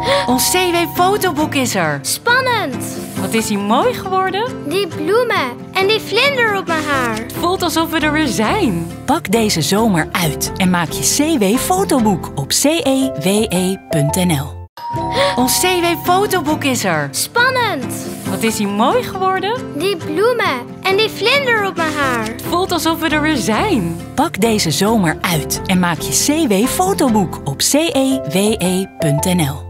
Ons CW-fotoboek is er. Spannend! Wat is hij mooi geworden? Die bloemen en die vlinder op mijn haar. Het voelt alsof we er weer zijn. Pak deze zomer uit en maak je CW-fotoboek op cewe.nl. Ons CW-fotoboek is er. Spannend! Wat is hij mooi geworden? Die bloemen en die vlinder op mijn haar. Het voelt alsof we er weer zijn. Pak deze zomer uit en maak je CW-fotoboek op cewe.nl.